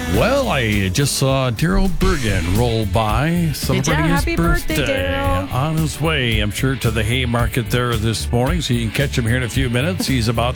Well, I just saw Daryl Bergen roll by celebrating his Happy birthday, birthday Daryl. on his way, I'm sure, to the Haymarket there this morning, so you can catch him here in a few minutes. He's about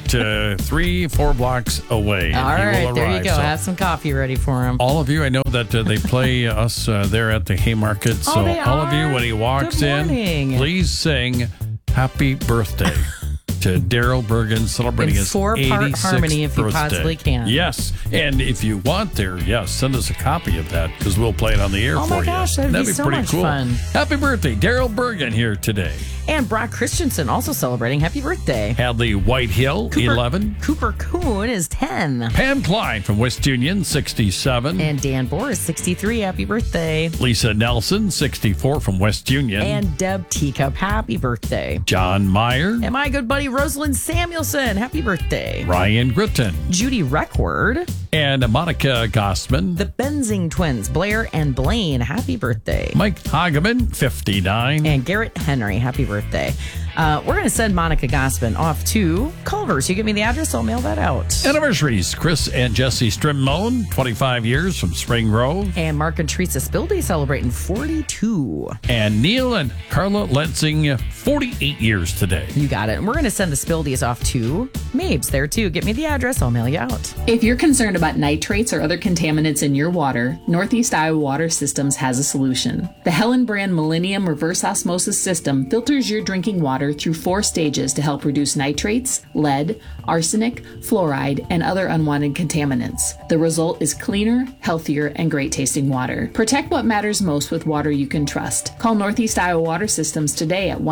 3-4 blocks away. All He will right, there you arrive. go. So Have some coffee ready for him. all of you, I know that they play us there at the Haymarket, so they all of you, are? when he walks Good in, morning. please sing Happy Birthday to Daryl Bergen, celebrating In his four-part 86th harmony, if you birthday. possibly can. Yes, and if you want there, send us a copy of that because we'll play it on the air Oh for my you. gosh, that'd be so pretty much cool. fun. Happy birthday, Daryl Bergen here today. And Brock Christensen also celebrating. Happy birthday. Hadley Whitehill, 11. Cooper Kuhn is 10. Pam Klein from West Union, 67. And Dan Boris, 63. Happy birthday. Lisa Nelson, 64 from West Union. And Deb Teacup, happy birthday. John Meyer. And my good buddy Rosalind Samuelson, happy birthday. Ryan Gritton. Judy Reckward. And Monica Gossman. The Benzing twins, Blair and Blaine, happy birthday. Mike Hageman, 59. And Garrett Henry, happy birthday. We're going to send Monica Gossman off to Culver's. You give me the address, I'll mail that out. Anniversaries, Chris and Jesse Strimmone, 25 years from Spring Grove. And Mark and Teresa Spildy celebrating 42. And Neil and Carla Lensing, 48 years today. You got it. And we're going to send the Spildies off to Mabes there too. Get me the address, I'll mail you out. If you're concerned about nitrates or other contaminants in your water, Northeast Iowa Water Systems has a solution. The Helen brand Millennium Reverse Osmosis System filters your drinking water through 4 stages to help reduce nitrates, lead, arsenic, fluoride, and other unwanted contaminants. The result is cleaner, healthier, and great tasting water. Protect what matters most with water you can trust. Call Northeast Iowa Water Systems today at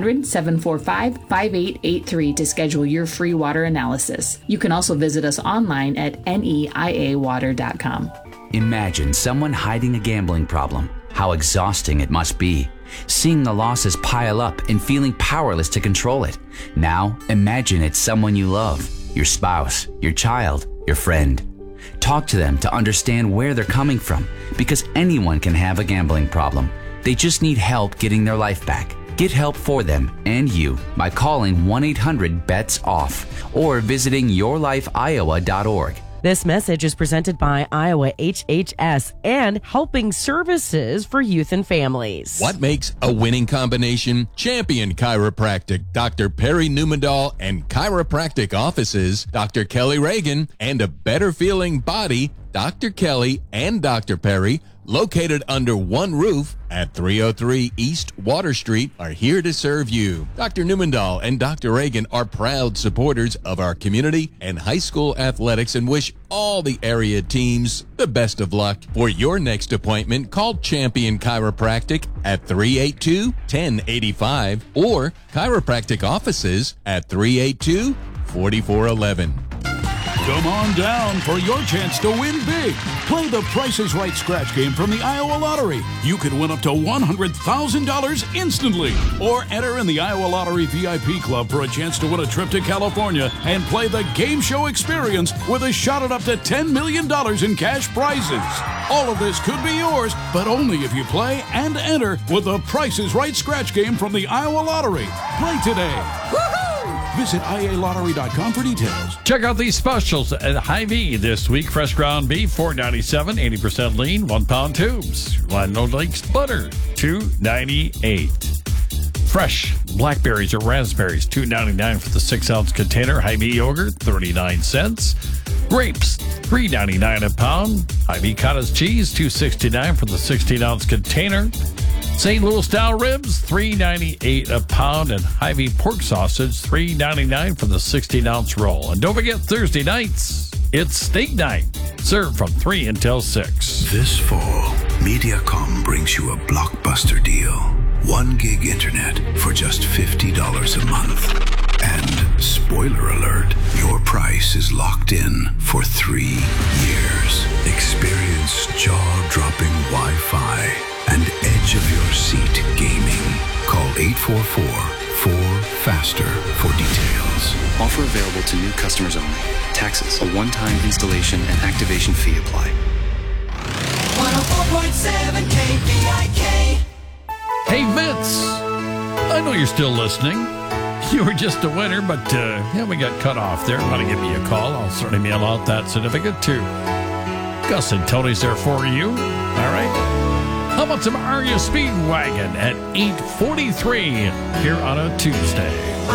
1-800-745-5883 to schedule your free water analysis. You can also visit us online at neiawater.com. Imagine someone hiding a gambling problem. How exhausting it must be. Seeing the losses pile up and feeling powerless to control it. Now, imagine it's someone you love, your spouse, your child, your friend. Talk to them to understand where they're coming from, because anyone can have a gambling problem. They just need help getting their life back. Get help for them and you by calling 1-800-BETS-OFF or visiting yourlifeiowa.org. This message is presented by Iowa HHS and Helping Services for Youth and Families. What makes a winning combination? Champion Chiropractic, Dr. Perry Newmandahl, and chiropractic offices, Dr. Kelly Reagan, and a better feeling body, Dr. Kelly and Dr. Perry, located under one roof at 303 East Water Street, are here to serve you. Dr. Newmandahl and Dr. Reagan are proud supporters of our community and high school athletics and wish all the area teams the best of luck. For your next appointment, call Champion Chiropractic at 382-1085 or chiropractic offices at 382-4411. Come on down for your chance to win big. Play the Price is Right scratch game from the Iowa Lottery. You could win up to $100,000 instantly. Or enter in the Iowa Lottery VIP Club for a chance to win a trip to California and play the game show experience with a shot at up to $10 million in cash prizes. All of this could be yours, but only if you play and enter with the Price is Right scratch game from the Iowa Lottery. Play today. Visit IALottery.com for details. Check out these specials at Hy-Vee this week. Fresh ground beef, $4.97, 80% lean, 1 pound tubes. Lino Lakes butter, $2.98. Fresh blackberries or raspberries, $2.99 for the 6-ounce container. Hy-Vee yogurt, 39 cents. Grapes, $3.99 a pound. Hy-Vee cottage cheese, $2.69 for the 16-ounce container. St. Louis style ribs, $3.98 a pound, and Hy-Vee pork sausage, $3.99 for the 16-ounce roll. And don't forget Thursday nights, it's steak night, served from 3 until 6. This fall, Mediacom brings you a blockbuster deal. 1 gig internet for just $50 a month. And spoiler alert, your price is locked in for 3 years. Experience jaw-dropping Wi-Fi and edge-of-your-seat gaming. Call 844-4FASTER for details. Offer available to new customers only. Taxes, a one-time installation and activation fee apply. 104.7 KPIK. Hey, Vince, I know you're still listening. You were just a winner, but we got cut off there. Want to give me a call? I'll certainly mail out that certificate too. Gus and Tony's there for you. All right. How about some Aria Speedwagon at 8:43 here on a Tuesday?